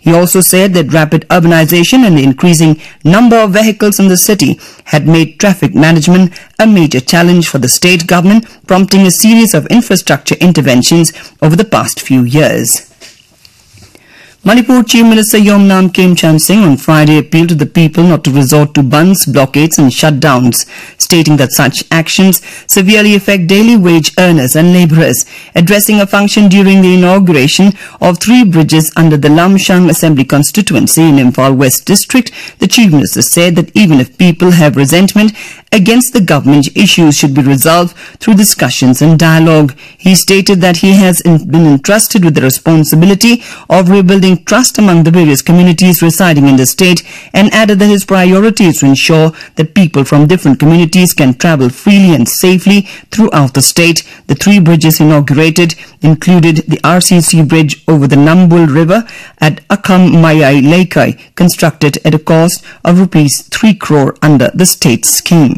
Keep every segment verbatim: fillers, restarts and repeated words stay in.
He also said that rapid urbanization and the increasing number of vehicles in the city had made traffic management a major challenge for the state government, prompting a series of infrastructure interventions over the past few years. Manipur Chief Minister Yomnam Khemchand Singh on Friday appealed to the people not to resort to bunds, blockades and shutdowns, stating that such actions severely affect daily wage earners and labourers. Addressing a function during the inauguration of three bridges under the Lamshang Assembly constituency in Imphal West District, the Chief Minister said that even if people have resentment against the government, issues should be resolved through discussions and dialogue. He stated that he has been entrusted with the responsibility of rebuilding trust among the various communities residing in the state, and added that his priority is to ensure that people from different communities can travel freely and safely throughout the state. The three bridges inaugurated included the R C C bridge over the Nambul River at Akham Mayai Laikai, constructed at a cost of rupees three crore under the state scheme.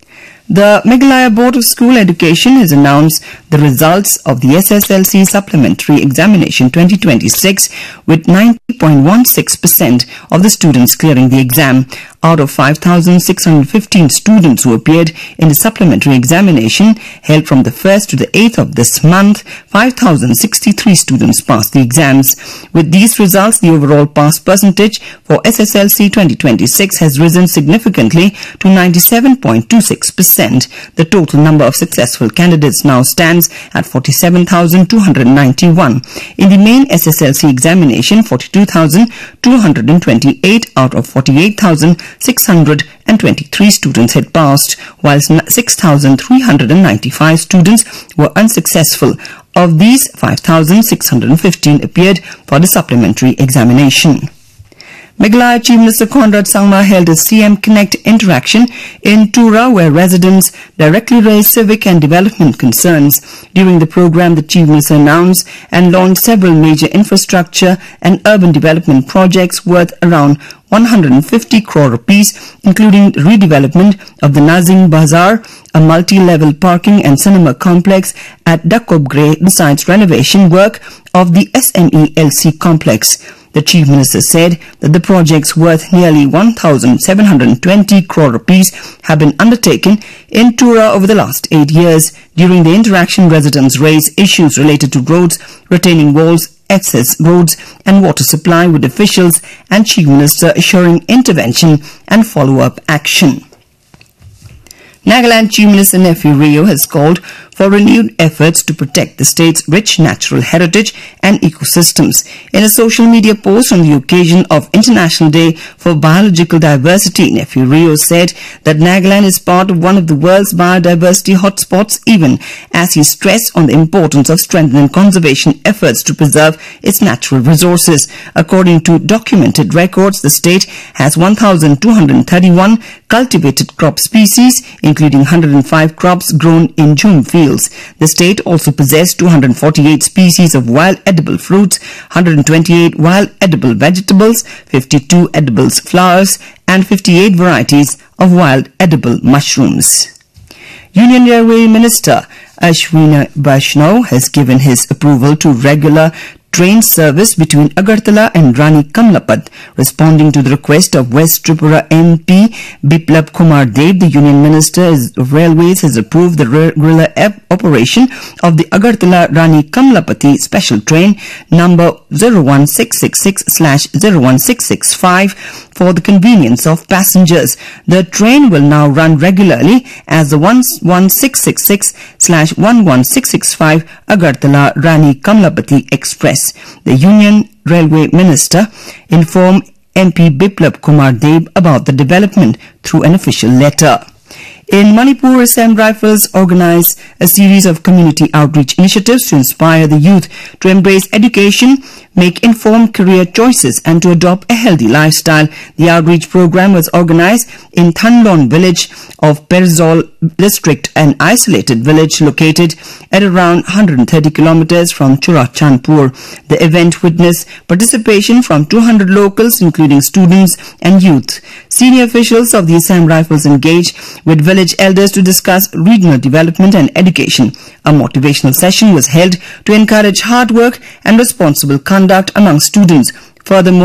The Meghalaya Board of School Education has announced the results of the S S L C Supplementary Examination twenty twenty-six, with ninety point one six percent of the students clearing the exam. Out of five thousand six hundred fifteen students who appeared in the supplementary examination held from the first to the eighth of this month, five thousand sixty-three students passed the exams. With these results, the overall pass percentage for S S L C twenty twenty-six has risen significantly to ninety-seven point two six percent. The total number of successful candidates now stands at forty-seven thousand two hundred ninety-one. In the main S S L C examination, forty-two thousand two hundred twenty-eight out of forty-eight thousand six hundred twenty-three students had passed, whilst six thousand three hundred ninety-five students were unsuccessful. Of these, five thousand six hundred fifteen appeared for the supplementary examination. Meghalaya Chief Minister Conrad Sangma held a C M Connect interaction in Tura, where residents directly raised civic and development concerns. During the program, the Chief Minister announced and launched several major infrastructure and urban development projects worth around one hundred fifty crore rupees, including redevelopment of the Nazim Bazaar, a multi-level parking and cinema complex at Dakobgre, besides renovation work of the S M E L C complex. The Chief Minister said that the projects worth nearly one thousand seven hundred twenty crore rupees have been undertaken in Tura over the last eight years. During the interaction, residents raised issues related to roads, retaining walls, access roads and water supply, with officials and Chief Minister assuring intervention and follow-up action. Nagaland Chief Minister Nephew Rio has called for renewed efforts to protect the state's rich natural heritage and ecosystems. In a social media post on the occasion of International Day for Biological Diversity, Nephew Rio said that Nagaland is part of one of the world's biodiversity hotspots, even as he stressed on the importance of strengthening conservation efforts to preserve its natural resources. According to documented records, the state has one thousand two hundred thirty-one cultivated crop species, including one hundred five crops grown in Jhum fields. The state also possessed two hundred forty-eight species of wild edible fruits, one hundred twenty-eight wild edible vegetables, fifty-two edible flowers, and fifty-eight varieties of wild edible mushrooms. Union Railway Minister Ashwini Vaishnaw has given his approval to regular train service between Agartala and Rani Kamlapad. Responding to the request of West Tripura M P Biplab Kumar Dev, the Union Minister of Railways has approved the regular operation of the Agartala Rani Kamlapati special train number zero one six six six slash zero one six six five for the convenience of passengers. The train will now run regularly as the one one six six six slash one one six six five Agartala Rani Kamlapati Express. The Union Railway Minister informed M P Biplab Kumar Dev about the development through an official letter. In Manipur, Assam Rifles organized a series of community outreach initiatives to inspire the youth to embrace education, make informed career choices and to adopt a healthy lifestyle. The outreach program was organized in Thanlon village of Perzol district, an isolated village located at around one hundred thirty kilometers from Churachandpur. The event witnessed participation from two hundred locals, including students and youth. Senior officials of the Assam Rifles engaged with village elders to discuss regional development and education. A motivational session was held to encourage hard work and responsible conduct among students. Furthermore,